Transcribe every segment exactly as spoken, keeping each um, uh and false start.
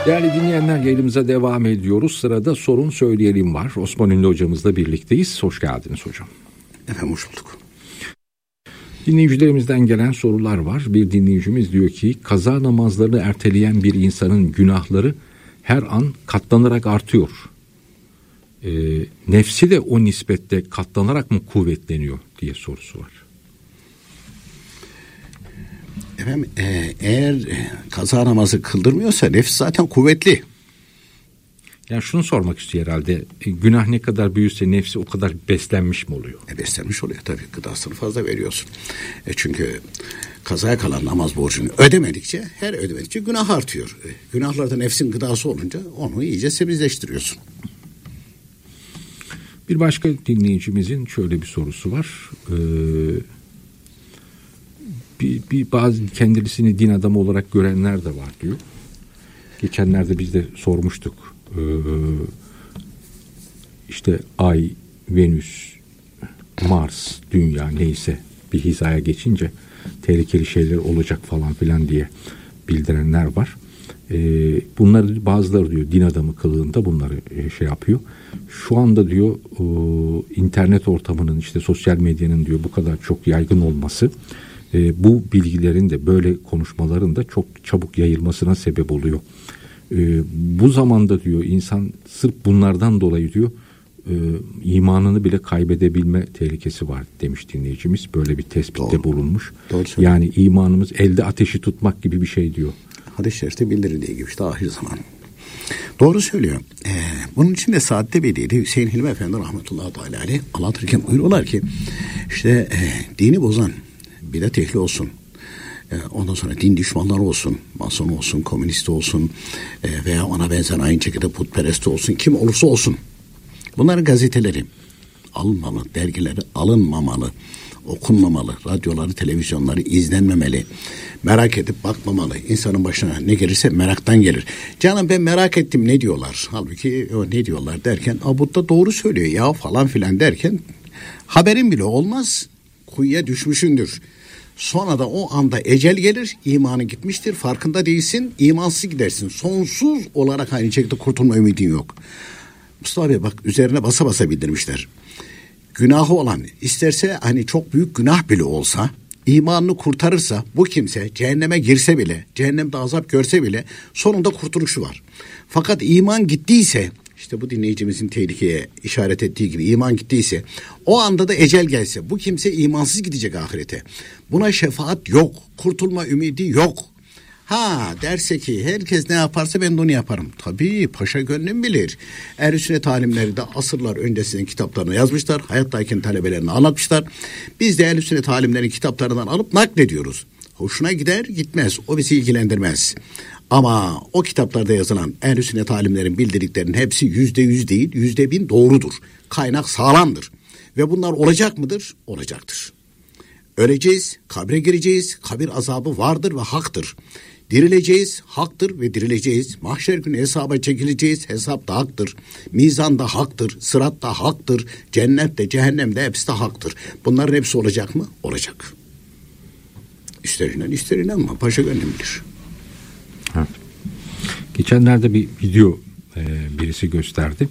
Değerli dinleyenler, yayınımıza devam ediyoruz. Sırada sorun söyleyelim var. Osman Ünlü hocamızla birlikteyiz. Hoş geldiniz hocam. Efendim hoş bulduk. Dinleyicilerimizden gelen sorular var. Bir dinleyicimiz diyor ki kaza namazlarını erteleyen bir insanın günahları her an katlanarak artıyor. Ee, nefsi de o nispette katlanarak mı kuvvetleniyor diye sorusu var. Efendim e, eğer kaza namazı kıldırmıyorsa nefs zaten kuvvetli. Yani şunu sormak istiyor herhalde. E, günah ne kadar büyürse nefsi o kadar beslenmiş mi oluyor? E, beslenmiş oluyor tabii. Gıdasını fazla veriyorsun. E, çünkü kazaya kalan namaz borcunu ödemedikçe, her ödemedikçe günah artıyor. E, günahlarda nefsin gıdası olunca onu iyice sebizleştiriyorsun. Bir başka dinleyicimizin şöyle bir sorusu var. Ee, bir, bir bazı kendisini din adamı olarak görenler de var diyor. Geçenlerde biz de sormuştuk. Ee, işte Ay, Venüs, Mars, Dünya neyse bir hizaya geçince tehlikeli şeyler olacak falan filan diye bildirenler var. Ee, bunları bazıları diyor din adamı kılığında bunları e, şey yapıyor. Şu anda diyor e, internet ortamının işte sosyal medyanın diyor bu kadar çok yaygın olması e, bu bilgilerin de böyle konuşmaların da çok çabuk yayılmasına sebep oluyor. E, bu zamanda diyor insan sırf bunlardan dolayı diyor e, imanını bile kaybedebilme tehlikesi var demiş dinleyicimiz. Böyle bir tespitte Doğru. bulunmuş. Doğru yani imanımız elde ateşi tutmak gibi bir şey diyor. Hadis-i şerifte bildirildiği gibi işte ahir zaman. Doğru söylüyor. Ee, bunun için de Saadet'te Bey'deydi Hüseyin Hilmi Efendi rahmetullahi teala aleyh anlatırken buyuruyorlar ki işte e, dini bozan bidat ehli olsun. E, ondan sonra din düşmanları olsun. Mason olsun, komünist olsun e, veya ona benzer aynı şekilde putperest olsun. Kim olursa olsun. Bunların gazeteleri alınmamalı, dergileri alınmamalı, okunmamalı, radyoları, televizyonları izlenmemeli. Merak edip bakmamalı. İnsanın başına ne gelirse meraktan gelir. Canım ben merak ettim ne diyorlar? Halbuki o ne diyorlar derken Abud da doğru söylüyor ya falan filan derken haberin bile olmaz. Kuyuya düşmüşündür. Sonra da o anda ecel gelir, imanı gitmiştir, farkında değilsin, imansız gidersin. Sonsuz olarak aynı şekilde kurtulma ümidin yok. Mustafa Bey bak üzerine basa basa bildirmişler. Günahı olan isterse hani çok büyük günah bile olsa imanını kurtarırsa bu kimse cehenneme girse bile cehennemde azap görse bile sonunda kurtuluşu var. Fakat iman gittiyse işte bu dinleyicimizin tehlikeye işaret ettiği gibi iman gittiyse o anda da ecel gelse bu kimse imansız gidecek ahirete. Buna şefaat yok, kurtulma ümidi yok. Ha derse ki herkes ne yaparsa ben de onu yaparım. Tabii paşa gönlüm bilir. Ehl-i Sünnet alimleri de asırlar öncesinin kitaplarını yazmışlar. Hayattayken talebelerine anlatmışlar. Biz de Ehl-i Sünnet alimlerin kitaplarından alıp naklediyoruz. Hoşuna gider gitmez. O bizi ilgilendirmez. Ama o kitaplarda yazılan Ehl-i Sünnet alimlerin bildirdiklerinin hepsi yüzde yüz değil, yüzde bin doğrudur. Kaynak sağlamdır. Ve bunlar olacak mıdır? Olacaktır. Öleceğiz, kabre gireceğiz. Kabir azabı vardır ve haktır. Dirileceğiz, haktır ve dirileceğiz. Mahşer günü hesaba çekileceğiz, hesap da haktır. Mizan da haktır, sırat da haktır. Cennet de cehennem de hepsi de haktır. Bunların hepsi olacak mı? Olacak. İster inan ister inanma. Paşa gönlüm bilir. Evet. Geçenlerde bir video e, birisi gösterdi.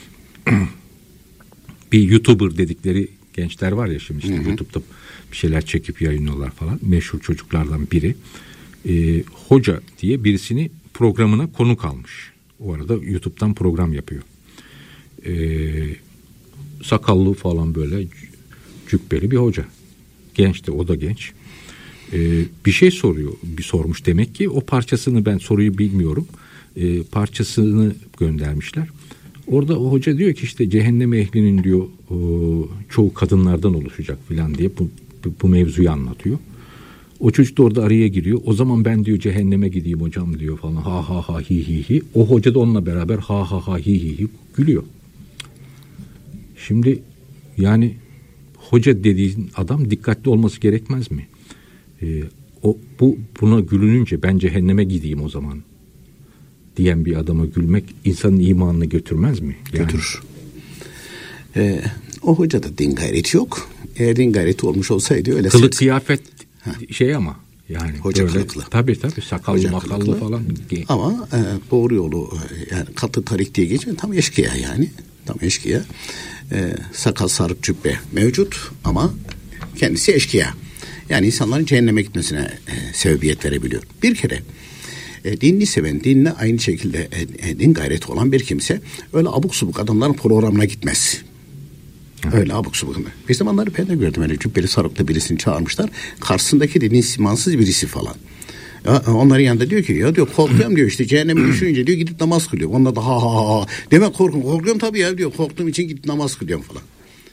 Bir YouTuber dedikleri gençler var ya şimdi işte hı hı. YouTube'da bir şeyler çekip yayınlıyorlar falan. Meşhur çocuklardan biri. E, hoca diye birisini programına konuk almış. O arada YouTube'dan program yapıyor. E, sakallı falan böyle cübbeli bir hoca. Genç de o da genç. E, bir şey soruyor. Bir sormuş demek ki o parçasını ben soruyu bilmiyorum. E, parçasını göndermişler. Orada o hoca diyor ki işte cehennem ehlinin diyor o, çoğu kadınlardan oluşacak filan diye bu, bu, bu mevzuyu anlatıyor. O çocuk da orada araya giriyor. O zaman ben diyor cehenneme gideyim hocam diyor falan. Ha ha ha hi hi hi. O hoca da onunla beraber ha ha ha hi hi hi gülüyor. Şimdi yani hoca dediğin adam dikkatli olması gerekmez mi? Ee, o bu buna gülününce ben cehenneme gideyim o zaman diyen bir adama gülmek insanın imanını götürmez mi? Yani, götürür. Ee, o hoca da din gayreti yok. Eğer din gayreti olmuş olsaydı öyle kılık kıyafet ha. şey ama Yani hoca böyle, kılıklı. Tabii tabii sakallı hoca makallı kılıklı falan. Ama e, doğru yolu yani katı tarik diye geçiyor. Tam eşkıya yani. Tam eşkıya. E, sakal sarık cübbe mevcut ama kendisi eşkıya. Yani insanların cehenneme gitmesine e, sebebiyet verebiliyor. Bir kere e, dinini seven, dinine aynı şekilde e, e, din gayreti olan bir kimse öyle abuk subuk adamların programına gitmez. Evet. Öyle abuk subuk. Bir zamanları ben de gördüm öyle cübbeli sarıklı birisini çağırmışlar. Karşısındaki de din simansız birisi falan. Ya, onların yanında diyor ki ya diyor korkuyorum diyor işte cehennemi düşününce diyor gidip namaz kılıyor. Onlar da ha ha ha. Demek korkum korkuyorum tabii ya diyor korktuğum için gidip namaz kılıyorum falan.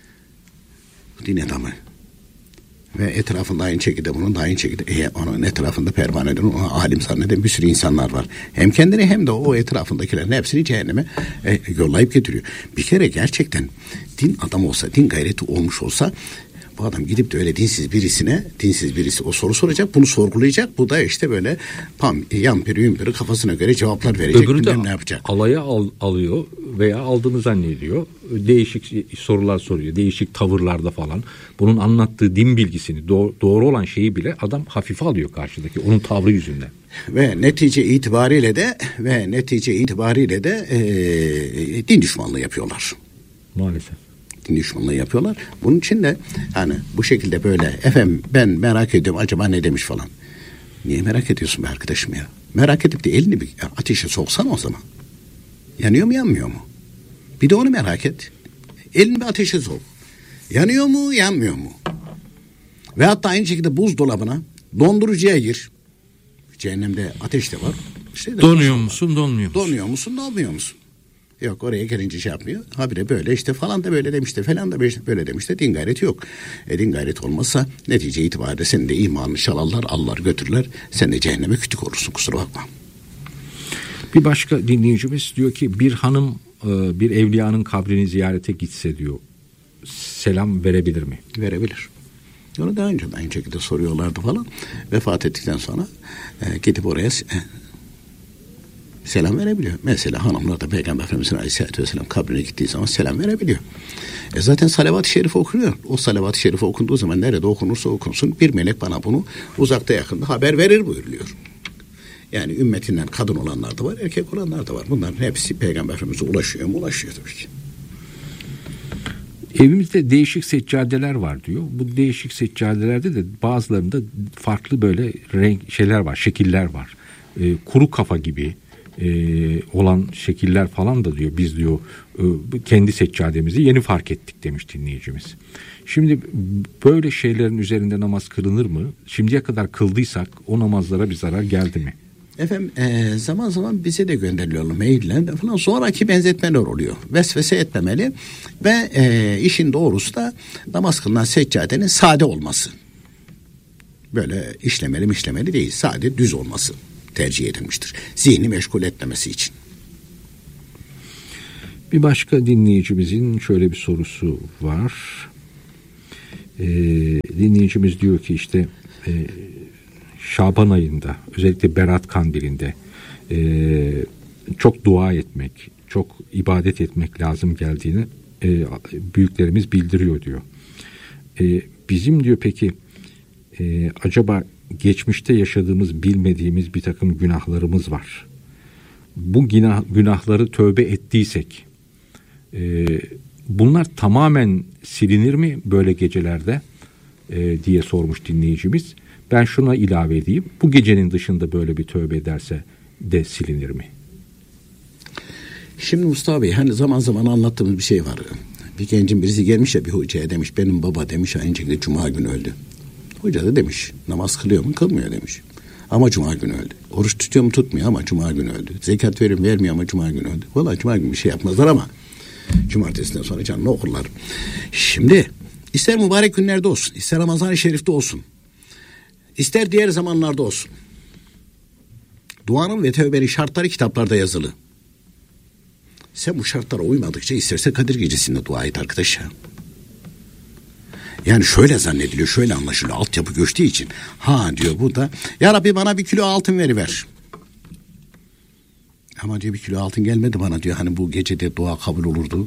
Din adamı. Ve etrafında aynı şekilde bunun da aynı şekilde e, onun etrafında pervaneden onu alim zanneden bir sürü insanlar var. Hem kendini hem de o etrafındakilerin hepsini cehenneme e, yollayıp getiriyor. Bir kere gerçekten din adamı olsa, din gayreti olmuş olsa bu adam gidip de öyle dinsiz birisine, dinsiz birisi o soru soracak, bunu sorgulayacak. Bu da işte böyle pam, yampiri yümpiri kafasına göre cevaplar verecek. Öbürü de ne yapacak? Alaya al, alıyor veya aldığını zannediyor. Değişik sorular soruyor, değişik tavırlarda falan. Bunun anlattığı din bilgisini, doğru, doğru olan şeyi bile adam hafife alıyor karşıdaki, onun tavrı yüzünden. Ve netice itibariyle de ve netice itibariyle de e, din düşmanlığı yapıyorlar. Maalesef. Din düşmanlığı yapıyorlar. Bunun için de yani bu şekilde böyle efendim ben merak ediyorum acaba ne demiş falan. Niye merak ediyorsun be arkadaşım ya? Merak edip de elini bir ateşe soksana o zaman. Yanıyor mu yanmıyor mu? Bir de onu merak et. Elini bir ateşe sok. Yanıyor mu yanmıyor mu? Ve hatta aynı şekilde buzdolabına dondurucuya gir. Cehennemde ateş de var. İşte donuyor musun donmuyor musun? Donuyor musun donmuyor musun? Yok oraya gelince şey yapmıyor. Habire böyle işte falan da böyle demişti falan da böyle demişti. Din gayreti yok. E, din gayreti olmazsa netice itibariyle senin de imanını çalarlar, alırlar götürürler. Sen de cehenneme kütük olursun kusura bakma. Bir başka dinleyicimiz diyor ki bir hanım bir evliyanın kabrini ziyarete gitse diyor selam verebilir mi? Verebilir. Onu daha önce aynı şekilde soruyorlardı falan. Vefat ettikten sonra e, gidip oraya e, selam verebiliyor. Mesela hanımlar da Peygamber Efendimiz'in Aleyhisselatü Vesselam kabrine gittiği zaman selam verebiliyor. E zaten salavat-ı şerif okunuyor. O salavat-ı şerif okunduğu zaman nerede okunursa okunsun bir melek bana bunu uzakta yakında haber verir buyuruluyor. Yani ümmetinden kadın olanlar da var, erkek olanlar da var. Bunların hepsi Peygamber Efendimiz'e ulaşıyor mu? Ulaşıyor tabii ki. Evimizde değişik seccadeler var diyor. Bu değişik seccadelerde de bazılarında farklı böyle renk şeyler var, şekiller var. Ee, kuru kafa gibi e, olan şekiller falan da diyor. Biz diyor e, kendi seccademizi yeni fark ettik demiş dinleyicimiz. Şimdi böyle şeylerin üzerinde namaz kılınır mı? Şimdiye kadar kıldıysak o namazlara bir zarar geldi mi? Efendim e, zaman zaman bize de gönderiliyorlar mailler falan sonraki benzetmeler oluyor. Vesvese etmemeli ve e, işin doğrusu da namaz kılınan seccadenin sade olması. Böyle işlemeli işlemeli değil, sade düz olması tercih edilmiştir. Zihni meşgul etmemesi için. Bir başka dinleyicimizin şöyle bir sorusu var. Ee, dinleyicimiz diyor ki işte e, Şaban ayında özellikle Berat Kandili'nde e, çok dua etmek, çok ibadet etmek lazım geldiğini e, büyüklerimiz bildiriyor diyor. E, bizim diyor peki e, acaba geçmişte yaşadığımız bilmediğimiz bir takım günahlarımız var. Bu günah, günahları tövbe ettiysek e, bunlar tamamen silinir mi böyle gecelerde e, diye sormuş dinleyicimiz. Ben şuna ilave edeyim. Bu gecenin dışında böyle bir tövbe ederse de silinir mi? Şimdi Mustafa Bey hani zaman zaman anlattığımız bir şey var. Bir gencin birisi gelmiş ya bir hocaya demiş benim baba demiş aynı şekilde cuma günü öldü. Hoca da demiş namaz kılıyor mu kılmıyor demiş. Ama cuma günü öldü. Oruç tutuyor mu tutmuyor ama cuma günü öldü. Zekat veriyor mu vermiyor ama cuma günü öldü. Vallahi cuma günü bir şey yapmazlar ama cumartesinden sonra canını okurlar. Şimdi ister mübarek günlerde olsun, ister Ramazan-ı Şerif'te olsun, ister diğer zamanlarda olsun. Duanın ve tevbenin şartları kitaplarda yazılı. Sen bu şartlara uymadıkça isterse Kadir Gecesi'nde dua et arkadaş ya. Yani şöyle zannediliyor, şöyle anlaşılıyor. Altyapı göçtüğü için. Ha diyor bu da ya Rabbi bana bir kilo altın veriver. Ama diyor bir kilo altın gelmedi bana diyor. Hani bu gecede dua kabul olurdu.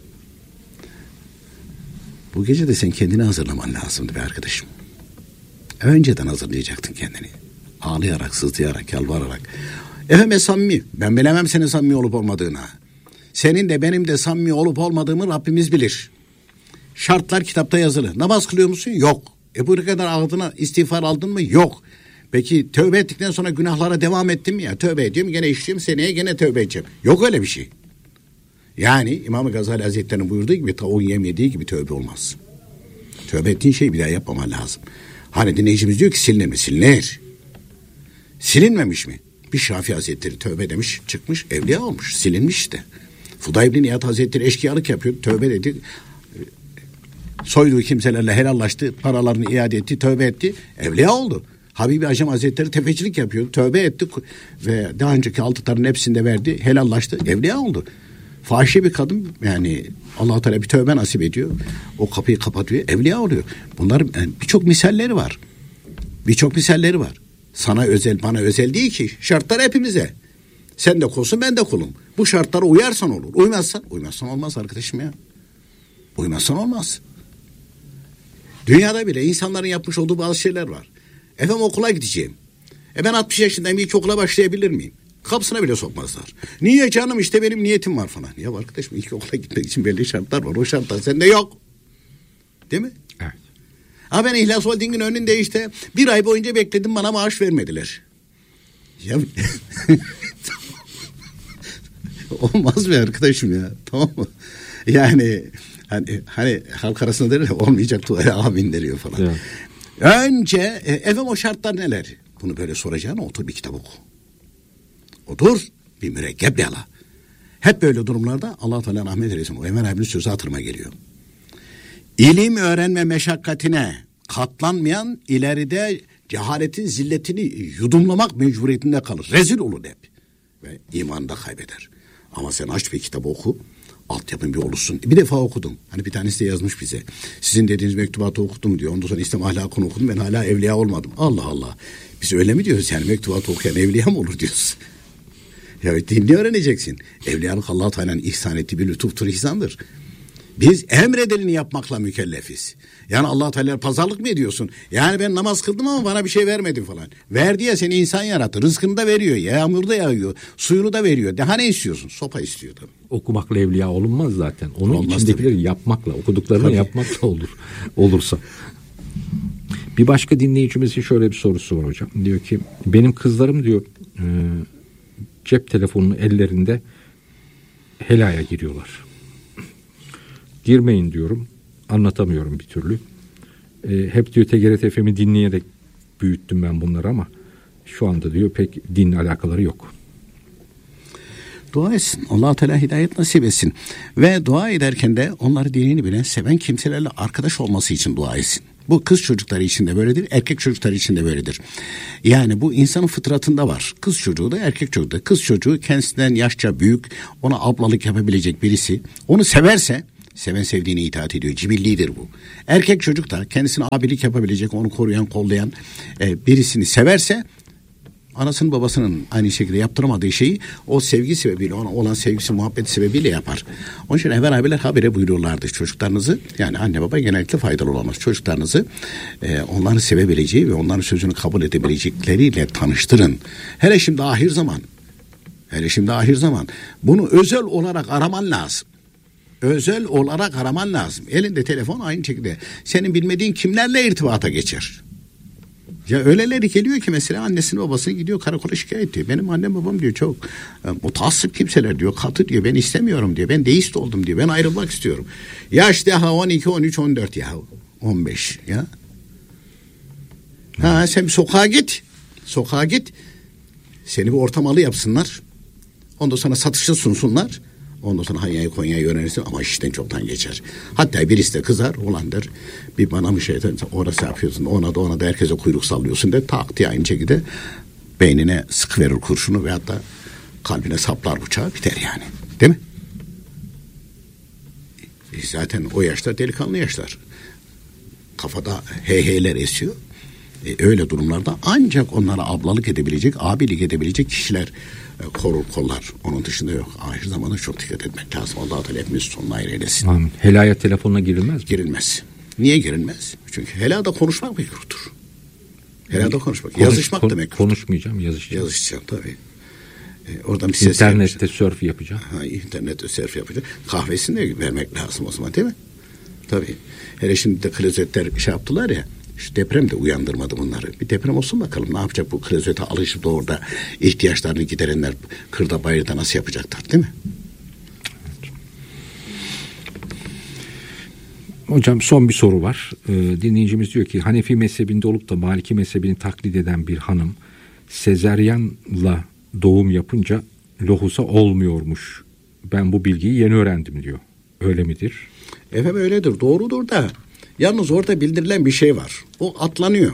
Bu gece de sen kendini hazırlaman lazımdı be arkadaşım. Önceden hazırlayacaktın kendini. Ağlayarak, sızlayarak, yalvararak. Efendim samimi. Ben bilemem senin samimi olup olmadığını. Senin de benim de samimi olup olmadığımı Rabbimiz bilir. Şartlar kitapta yazılı. Namaz kılıyor musun? Yok. E bu kadar ağzına istiğfar aldın mı? Yok. Peki tövbe ettikten sonra günahlara devam ettin mi ya? Tövbe ediyorum, gene işliyorum, seneye gene tövbe edeceğim. Yok öyle bir şey. Yani İmam-ı Gazali Hazretleri'nin buyurduğu gibi tavuğun yem yediği gibi tövbe olmaz. Tövbe ettiğin şeyi bir daha yapmaman lazım. Hani dinleyicimiz diyor ki silinir mi? Silinir. Silinmemiş mi? Bir Şafii Hazretleri tövbe demiş, çıkmış, evliya olmuş. Silinmiş işte. Fudayl bin İyad Hazretleri eşkıyalık yapıyor. Tövbe dedi. Soyduğu kimselerle helallaştı. Paralarını iade etti. Tövbe etti. Evliya oldu. Habibi Acem Hazretleri tefecilik yapıyor. Tövbe etti. Ve daha önceki altıkların hepsini de verdi. Helallaştı. Evliya oldu. Fahişe bir kadın, yani Allah-u Teala bir tövbe nasip ediyor. O kapıyı kapatıyor. Evliya oluyor. Bunların yani birçok misalleri var. Birçok misalleri var. Sana özel, bana özel değil ki. Şartlar hepimize. Sen de kulsun, ben de kulum. Bu şartlara uyarsan olur. Uymazsan, uymazsan olmaz arkadaşım ya. Uymazsan olmaz. Dünyada bile insanların yapmış olduğu bazı şeyler var. Efendim okula gideceğim. E ben altmış yaşındayım, ilk okula başlayabilir miyim? Kapısına bile sokmazlar. Niye canım, işte benim niyetim var falan. Ya arkadaşım, ilk okula gitmek için belli şartlar var. O şartlar sende yok. Değil mi? Evet. Ha ben İhlas Holding'in önünde işte bir ay boyunca bekledim, bana maaş vermediler. Ya olmaz mı arkadaşım ya? Tamam mı? Yani hani, hani halk arasında derler olmayacak duaya amin deriyor falan. Evet. Önce e, efendim o şartlar neler? Bunu böyle soracağına otur bir kitap oku. Otur bir mürekkep yala. Hep böyle durumlarda Allah Teala rahmet eylesin. O Ömer abinin sözü hatırıma geliyor. İlim öğrenme meşakkatine katlanmayan ileride cehaletin zilletini yudumlamak mecburiyetinde kalır. Rezil olur hep. Ve imanını da kaybeder. Ama sen aç bir kitabı oku. Altyapın bir olursun. Bir defa okudum. Hani bir tanesi de yazmış bize. Sizin dediğiniz mektubatı okudum diyor. Ondan sonra İslam ahlakını okudum. Ben hala evliya olmadım. Allah Allah. Biz öyle mi diyoruz yani, mektubatı okuyan evliya mı olur diyoruz. Ya dinle öğreneceksin. Evliyalık Allah-u Teala'nın ihsan ettiği bir lütuftur, ihsandır. Biz emredileni yapmakla mükellefiz. Yani Allah Teala pazarlık mı ediyorsun? Yani ben namaz kıldım ama bana bir şey vermedi falan. Verdi ya, seni insan yarattı. Rızkını da veriyor. Yağmur da yağıyor. Suyunu da veriyor. Daha ne istiyorsun? Sopa istiyor tabii. Okumakla evliya olunmaz zaten. Onun olmaz içindekileri tabii. Yapmakla, okuduklarını tabii. Yapmakla olur. Olursa. Bir başka dinleyicimizin şöyle bir sorusu var hocam. Diyor ki benim kızlarım diyor e, cep telefonunu ellerinde helaya giriyorlar. Girmeyin diyorum. Anlatamıyorum bir türlü. E, hep diyor T G R T F M'i dinleyerek büyüttüm ben bunları ama şu anda diyor pek dinle alakaları yok. Dua etsin. Allah-u Teala hidayet nasip etsin. Ve dua ederken de onları dinini bilen, seven kimselerle arkadaş olması için dua etsin. Bu kız çocukları için de böyledir, erkek çocukları için de böyledir. Yani bu insanın fıtratında var. Kız çocuğu da erkek çocuğu da. Kız çocuğu kendisinden yaşça büyük, ona ablalık yapabilecek birisi. Onu severse, seven sevdiğine itaat ediyor. Cibillidir bu. Erkek çocuk da kendisine abilik yapabilecek, onu koruyan, kollayan e, birisini severse, anasının babasının aynı şekilde yaptıramadığı şeyi o sevgi sebebiyle, ona olan sevgisi, muhabbeti sebebiyle yapar. Onun için evvel abiler habire buyuruyorlardı çocuklarınızı, yani anne baba genellikle faydalı olamaz. Çocuklarınızı e, onları sevebileceği ve onların sözünü kabul edebilecekleriyle tanıştırın. Hele şimdi ahir zaman. Hele şimdi ahir zaman. Bunu özel olarak araman lazım. Özel olarak araman lazım. Elinde telefon aynı şekilde. Senin bilmediğin kimlerle irtibata geçer. Ya öyleleri geliyor ki mesela annesini babasını gidiyor karakola şikayet ediyor. Benim annem babam diyor çok e, mutassıp kimseler diyor, katı diyor, ben istemiyorum diyor, ben deist oldum diyor, ben ayrılmak istiyorum. Yaş daha on iki, on üç, on dört ya on beş ya. Ha sen bir sokağa git. Sokağa git. Seni bir ortamalı yapsınlar. Ondan sonra satışa sunsunlar. Ondan sonra Hanya'yı Konya'yı öğrenirsin ama işten çoktan geçer. Hatta birisi de kızar, ulan der bir bana bir şey orası yapıyorsun, ona da ona da herkese kuyruk sallıyorsun der, tak diye aynı şekilde beynine sık verir kurşunu ve hatta kalbine saplar bıçağı, biter yani. Değil mi? E zaten o yaşlar delikanlı yaşlar. Kafada hey heyler esiyor. E öyle durumlarda ancak onlara ablalık edebilecek, abilik edebilecek kişiler korur, kollar. Onun dışında yok. Ahir zamanda çok dikkat etmek lazım. Allah-u Teala hepimiz sonuna ayrı eylesin. Amin. Helaya telefonla girilmez mi? Girilmez. Niye girilmez? Çünkü helada konuşmak mekruhtur. Herhalde konuşmak. Konuş, Yazışmak kon, demek. Konuşmayacağım, yazışacağım. Yazışacağım tabii. E, oradan bir ses İnternette vermiş. surf yapacağım. Ha, internette surf yapacak. Kahvesini de vermek lazım o zaman değil mi? Tabii. Hele şimdi de klozetler şey yaptılar ya. Şu deprem de uyandırmadı bunları. Bir deprem olsun bakalım ne yapacak bu klozete alışıp da orada ihtiyaçlarını giderenler kırda bayırda nasıl yapacaklar değil mi? Hocam son bir soru var. Ee, dinleyicimiz diyor ki Hanefi mezhebinde olup da Maliki mezhebini taklit eden bir hanım sezaryenla doğum yapınca lohusa olmuyormuş. Ben bu bilgiyi yeni öğrendim diyor. Öyle midir? Efendim öyledir. Doğrudur da yalnız orada bildirilen bir şey var. O atlanıyor.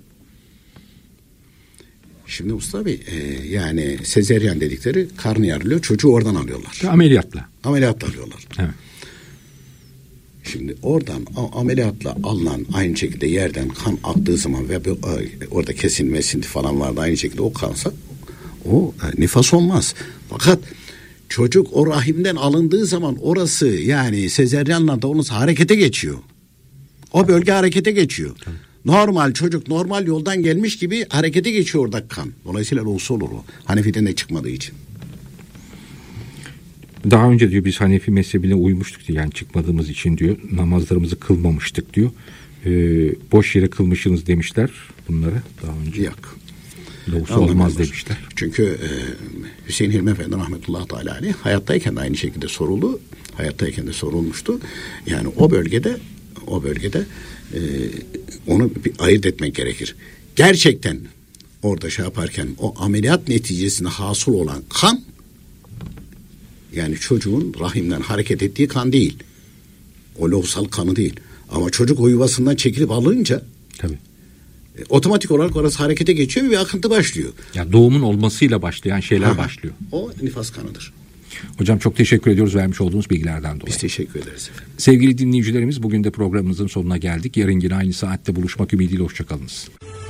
Şimdi Usta Bey e, yani sezeryan dedikleri karnı yarılıyor. Çocuğu oradan alıyorlar. Ameliyatla. Ameliyatla alıyorlar. Evet. Şimdi oradan ameliyatla alınan aynı şekilde yerden kan aktığı zaman ve orada kesilme esinti falan vardı aynı şekilde o kansa o nifas olmaz. Fakat çocuk o rahimden alındığı zaman orası yani sezeryanla da onun harekete geçiyor. O bölge harekete geçiyor. Tabii. Normal çocuk normal yoldan gelmiş gibi harekete geçiyor orada kan. Dolayısıyla olsa olur o. Hanefi'den de çıkmadığı için. Daha önce diyor biz Hanefi mezhebine uymuştuk diyor. Yani çıkmadığımız için diyor namazlarımızı kılmamıştık diyor. Ee, boş yere kılmışsınız demişler bunları daha önce. Yok. Lohusa olmaz demişler. Çünkü e, Hüseyin Hilmi Efendi rahmetullahi teala aleyh hayattayken de aynı şekilde soruldu. Hayattayken de sorulmuştu. Yani o bölgede o bölgede e, onu bir ayırt etmek gerekir. Gerçekten orada şey yaparken o ameliyat neticesinde hasıl olan kan yani çocuğun rahimden hareket ettiği kan değil. O lohusal kanı değil. Ama çocuk o yuvasından çekilip alınca tabii. E, otomatik olarak orası harekete geçiyor ve bir akıntı başlıyor. Ya doğumun olmasıyla başlayan şeyler ha, başlıyor. O nifas kanıdır. Hocam çok teşekkür ediyoruz vermiş olduğunuz bilgilerden dolayı. Biz teşekkür ederiz efendim. Sevgili dinleyicilerimiz bugün de programımızın sonuna geldik. Yarın yine aynı saatte buluşmak ümidiyle hoşçakalınız.